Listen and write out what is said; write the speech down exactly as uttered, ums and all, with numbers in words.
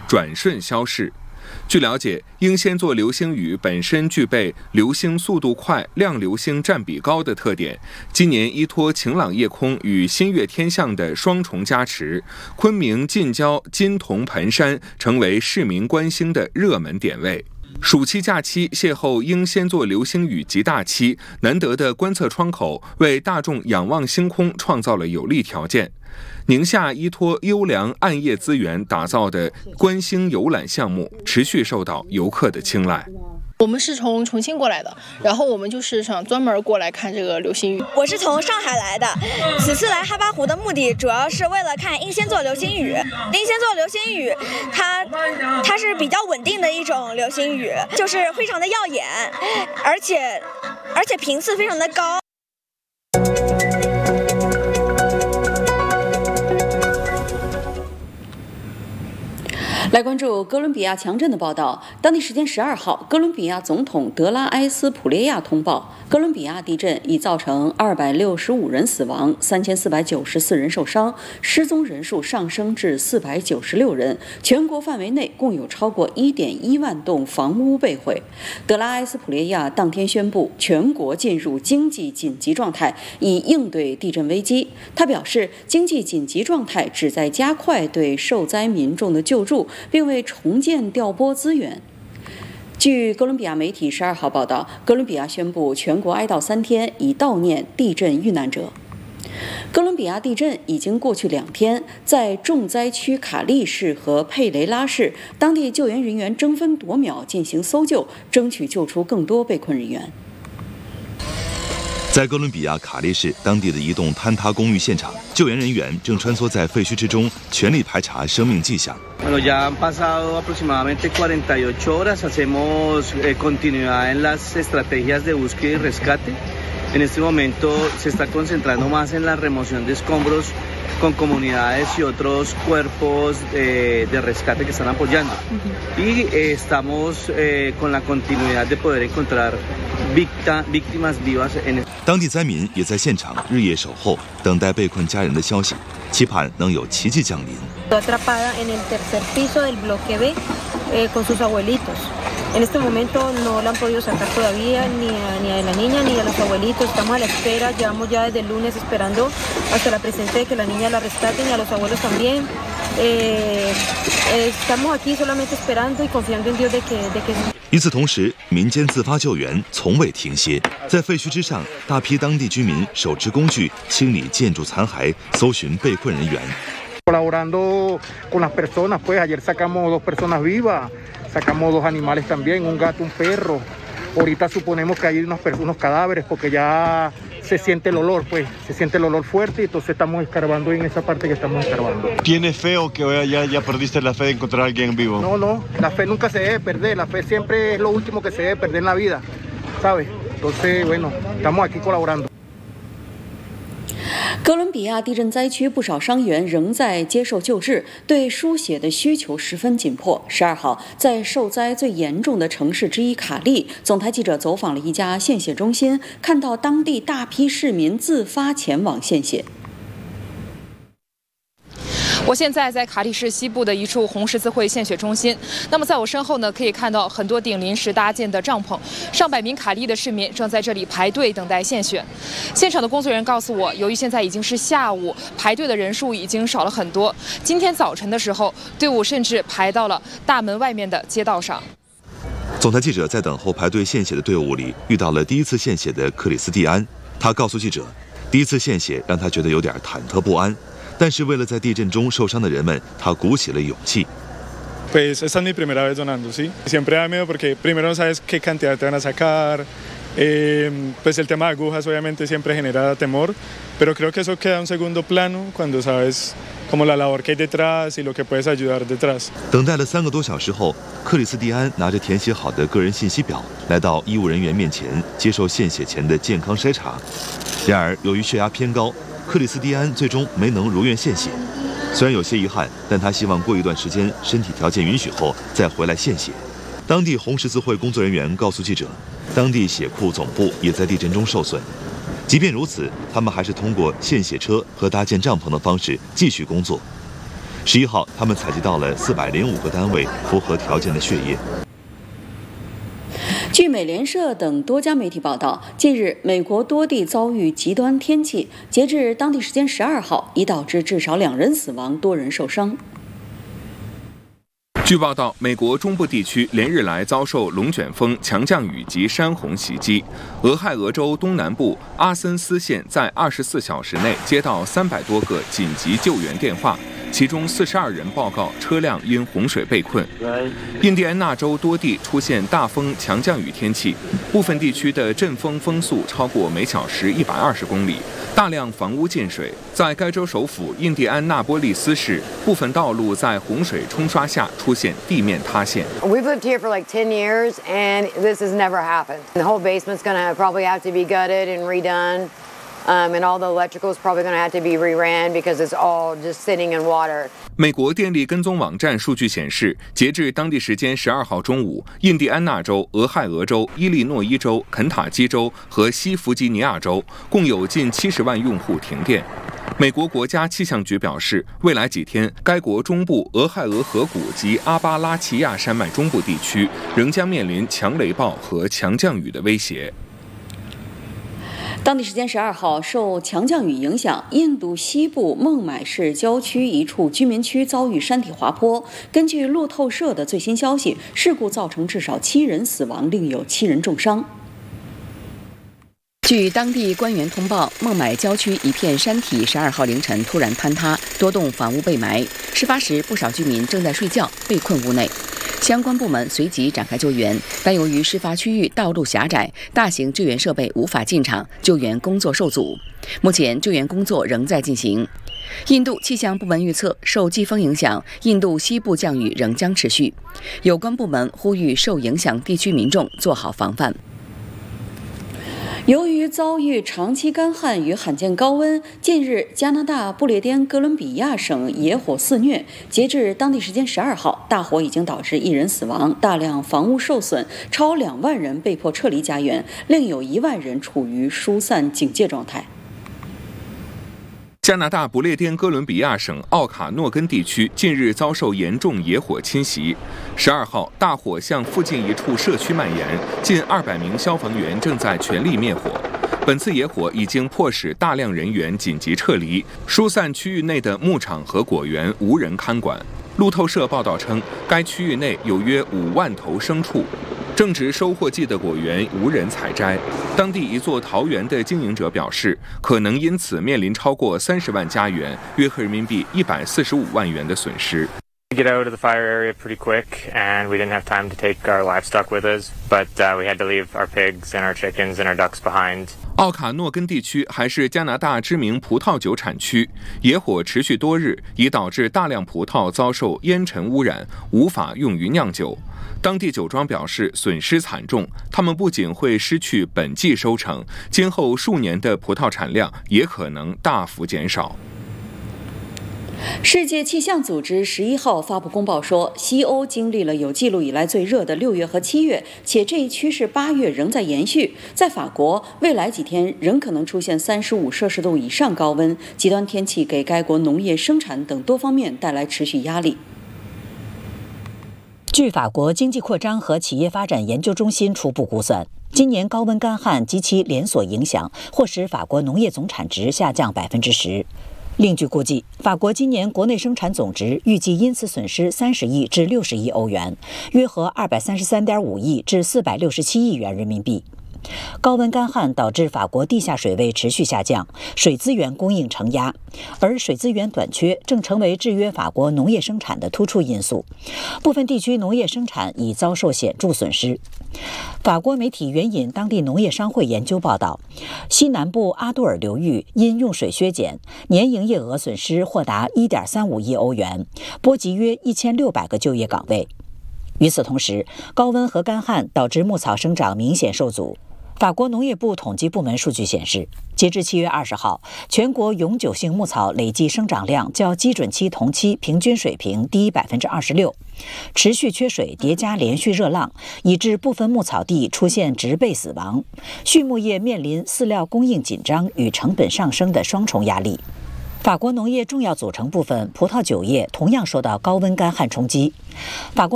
转瞬消逝。据了解，英仙座流星雨本身具备流星速度快、亮流星占比高的特点。今年依托晴朗夜空与新月天象的双重加持，昆明近郊金铜盆山成为市民观星的热门点位。暑期假期邂逅英仙座流星雨极大期，难得的观测窗口为大众仰望星空创造了有利条件。宁夏依托优良暗夜资源打造的观星游览项目，持续受到游客的青睐。 我们是从重庆过来的，然后我们就是想专门过来看这个流星雨。 我是从上海来的，此次来哈巴湖的目的主要是为了看英仙座流星雨。英仙座流星雨，它它是比较稳定的一种流星雨，就是非常的耀眼，而且而且频次非常的高。 来关注哥伦比亚强震的报道。当地时间十二号，哥伦比亚总统德拉埃斯普列亚通报，哥伦比亚地震已造成二百六十五人死亡，三千四百九十四人受伤，失踪人数上升至四百九十六人。全国范围内共有超过一点一万栋房屋被毁。德拉埃斯普列亚当天宣布全国进入经济紧急状态，以应对地震危机。他表示，经济紧急状态旨在加快对受灾民众的救助，并为重建调拨资源。据哥伦比亚媒体十二号报道，哥伦比亚宣布全国哀悼三天，以悼念地震遇难者。哥伦比亚地震已经过去两天，在重灾区卡利市和佩雷拉市，当地救援人员争分夺秒进行搜救，争取救出更多被困人员。 在哥伦比亚卡利市当地的一栋坍塌公寓现场，救援人员正穿梭在废墟之中，全力排查生命迹象。 Bueno, ya han pasado aproximadamente cuarenta y ocho horas. Hacemos eh, continuidad en las estrategias de búsqueda y rescate. En este momento se está concentrando más en la remoción de escombros con comunidades y otros cuerpos eh, de rescate que están apoyando. Y eh, estamos eh, con la continuidad de poder encontrar victa, víctimas vivas en este. 当地灾民也在现场日夜守候，等待被困家人的消息，期盼能有奇迹降临。 Atrapada en el tercer piso del bloque B eh, con sus abuelitos. En este momento no la han podido sacar todavía ni a, ni a la niña ni a los abuelitos. Estamos a la espera, llevamos ya desde el lunes esperando hasta la presente de que la niña la rescaten y a los abuelos también. Eh, eh, estamos aquí solamente esperando y confiando en Dios de que, de que... 与此同时，民间自发救援从未停歇。在废墟之上，大批当地居民手持工具清理建筑残骸，搜寻被困人员。 Colaborando con las personas, pues ayer sacamos dos personas vivas, sacamos dos animales también, un gato, un perro. Ahorita suponemos que hay unos, unos cadáveres porque ya se siente el olor, pues se siente el olor fuerte y entonces estamos escarbando en esa parte que estamos escarbando. ¿Tienes fe o que ya, ya perdiste la fe de encontrar a alguien vivo? No, no, la fe nunca se debe perder, la fe siempre es lo último que se debe perder en la vida, ¿sabes? Entonces, bueno, estamos aquí colaborando. 哥伦比亚地震灾区不少伤员仍在接受救治，对输血的需求十分紧迫。十二号，在受灾最严重的城市之一卡利，总台记者走访了一家献血中心，看到当地大批市民自发前往献血。 我现在在卡利市西部的一处红十字会献血中心。那么在我身后呢，可以看到很多顶临时搭建的帐篷，上百名卡利的市民正在这里排队等待献血。现场的工作人员告诉我，由于现在已经是下午，排队的人数已经少了很多。今天早晨的时候，队伍甚至排到了大门外面的街道上。 总台记者在等候排队献血的队伍里遇到了第一次献血的克里斯蒂安，他告诉记者，第一次献血让他觉得有点忐忑不安。 但是为了在地震中受伤的人们，他鼓起了勇气。 Pues esta es mi primera vez donando, sí. Siempre da miedo porque primero no sabes qué cantidad te van a sacar. Eh, pues el tema de agujas obviamente siempre genera temor, pero creo que eso queda en un segundo plano cuando sabes como la labor que hay detrás y lo que puedes ayudar detrás. 等待了三个多小时后，克里斯蒂安拿着填写好的个人信息表，来到医务人员面前接受献血前的健康筛查。然而，由于血压偏高。 克里斯蒂安最终没能如愿献血，虽然有些遗憾，但他希望过一段时间身体条件允许后再回来献血。当地红十字会工作人员告诉记者，当地血库总部也在地震中受损。即便如此，他们还是通过献血车和搭建帐篷的方式继续工作。 十一号，他们采集到了四百零五个单位符合条件的血液。 据美联社等多家媒体报道，近日美国多地遭遇极端天气，截至当地时间十二号，已导致至少两人死亡，多人受伤。 据报道，美国中部地区连日来遭受龙卷风、强降雨及山洪袭击。俄亥俄州东南部阿森斯县在二十四小时内接到三百多个紧急救援电话，其中四十二人报告车辆因洪水被困。印第安纳州多地出现大风、强降雨天气，部分地区的阵风风速超过每小时一百二十公里。大量房屋进水，在该州首府印第安纳波利斯市，部分道路在洪水冲刷下出现地面塌陷。 We've lived here for like ten years, and this has never happened. The whole basement's going to probably have to be gutted and redone. Um, and all the electrical is probably going to have to be reran because it's all just sitting in water. 美国电力跟踪网站数据显示，截至当地时间十二号中午，印第安纳州、俄亥俄州、伊利诺伊州、肯塔基州和西弗吉尼亚州共有近七十万用户停电。美国国家气象局表示，未来几天，该国中部俄亥俄河谷及阿巴拉契亚山脉中部地区仍将面临强雷暴和强降雨的威胁。 当地时间十二号，受强降雨影响，印度西部孟买市郊区一处居民区遭遇山体滑坡。根据路透社的最新消息，事故造成至少七人死亡，另有七人重伤。据当地官员通报，孟买郊区一片山体十二号凌晨突然坍塌，多栋房屋被埋。事发时，不少居民正在睡觉，被困屋内。相关部门随即展开救援，但由于事发区域道路狭窄，大型救援设备无法进场，救援工作受阻。目前救援工作仍在进行。印度气象部门预测，受季风影响，印度西部降雨仍将持续。有关部门呼吁受影响地区民众做好防范。由于遭遇长期干旱与罕见高温，近日加拿大不列颠哥伦比亚省野火肆虐。截至当地时间十二号，大火已经导致一人死亡，大量房屋受损，超两万人被迫撤离家园，另有一万人处于疏散警戒状态。 加拿大不列颠哥伦比亚省奥卡诺根地区近日遭受严重野火侵袭。十二号，大火向附近一处社区蔓延，近二百名消防员正在全力灭火。本次野火已经迫使大量人员紧急撤离，疏散区域内的牧场和果园无人看管。路透社报道称，该区域内有约五万头牲畜。正值收获季的果园无人采摘，当地一座桃园的经营者表示，可能因此面临超过三十万家园，约合人民币一百四十五万元的损失。 We get out of the fire area pretty quick, and we didn't have time to take our livestock with us, but uh, we had to leave our pigs and our chickens and our ducks behind. 奥卡诺根地区还是加拿大知名葡萄酒产区，野火持续多日，已导致大量葡萄遭受烟尘污染，无法用于酿酒。当地酒庄表示损失惨重，他们不仅会失去本季收成，今后数年的葡萄产量也可能大幅减少。 世界气象组织十一号发布公报说，西欧经历了有记录以来最热的六月和七月，且这一趋势八月仍在延续。在法国，未来几天仍可能出现三十五摄氏度以上高温，极端天气给该国农业生产等多方面带来持续压力。 据法国经济扩张和企业发展研究中心初步估算，今年高温干旱及其连锁影响或使法国农业总产值下降百分之十。另据估计，法国今年国内生产总值预计因此损失三十亿至六十亿欧元，约合二百三十三点五亿至四百六十七亿元人民币。高温干旱导致法国地下水位持续下降，水资源供应承压，而水资源短缺正成为制约法国农业生产的突出因素。部分地区农业生产已遭受显著损失。法国媒体援引当地农业商会研究报道，西南部阿杜尔流域因用水削减，年营业额损失或达 一点三五亿欧元，波及约一千六百个就业岗位。与此同时，高温和干旱导致牧草生长明显受阻。法国农业部统计部门数据显示，截至七月二十号，全国永久性牧草累计生长量较基准期同期平均水平低百分之二十六。持续缺水叠加连续热浪，以致部分牧草地出现植被死亡，畜牧业面临饲料供应紧张与成本上升的双重压力。 法国农业重要组成部分葡萄酒业同样受到高温干旱冲击。法国